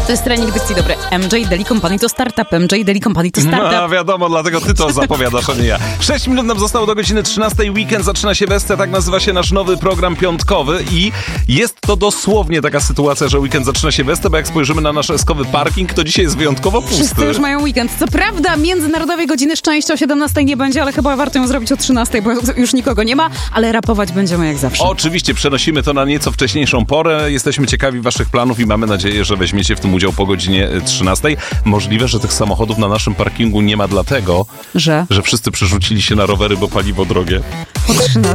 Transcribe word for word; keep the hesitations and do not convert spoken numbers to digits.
To jest trening dykcji dobry. M J Daily Company to startup, M J Daily Company to startup. No wiadomo, dlatego ty to zapowiadasz, a nie ja. Sześć minut nam zostało do godziny trzynastej. Weekend zaczyna się Wesce, tak nazywa się nasz nowy program piątkowy i jest to dosłownie taka sytuacja, że weekend zaczyna się Wesce, bo jak spojrzymy na nasz eskowy parking, to dzisiaj jest wyjątkowo pusty. Wszyscy już mają weekend. Co prawda międzynarodowej godziny szczęścia o siedemnastej nie będzie, ale chyba warto ją zrobić o trzynastej, bo już nikogo nie ma, ale rapować będziemy jak zawsze. Oczywiście, przenosimy to na nieco wcześniejszą porę. Jesteśmy ciekawi waszych planów i mamy nadzieję, że weźmiecie w tym udział po godzinie trzynastej. Możliwe, że tych samochodów na naszym parkingu nie ma dlatego, że, że wszyscy przerzucili się na rowery, bo paliwo drogie. O trzynastej.